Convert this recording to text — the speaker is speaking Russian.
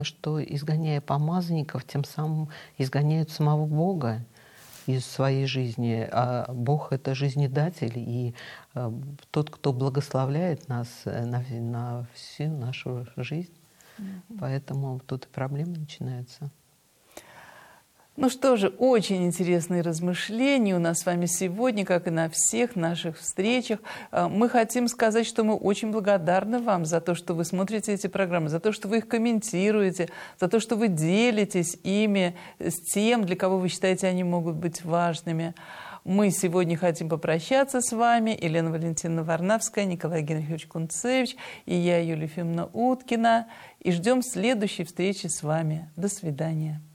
что, изгоняя помазанников, тем самым изгоняют самого Бога из своей жизни. А Бог — это жизнедатель, и тот, кто благословляет нас на всю нашу жизнь. Поэтому тут и проблемы начинаются. Ну что же, очень интересные размышления у нас с вами сегодня, как и на всех наших встречах. Мы хотим сказать, что мы очень благодарны вам за то, что вы смотрите эти программы, за то, что вы их комментируете, за то, что вы делитесь ими с тем, для кого вы считаете, они могут быть важными. Мы сегодня хотим попрощаться с вами. Елена Валентиновна Варнавская, Николай Генрихович Кунцевич и я, Юлия Ефимовна Уткина. И ждем следующей встречи с вами. До свидания.